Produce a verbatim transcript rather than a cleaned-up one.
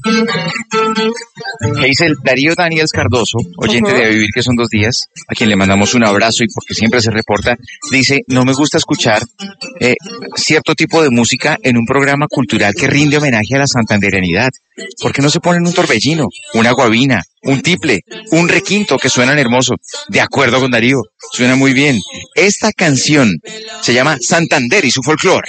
Que dice el Darío Daniels Cardoso, oyente de A Vivir que son dos días, a quien le mandamos un abrazo y porque siempre se reporta, dice, no me gusta escuchar eh, cierto tipo de música en un programa cultural que rinde homenaje a la santandereanidad. ¿Por qué no se ponen un torbellino, una guabina, un tiple, un requinto que suenan hermoso? De acuerdo con Darío, suena muy bien. Esta canción se llama Santander y su folclore.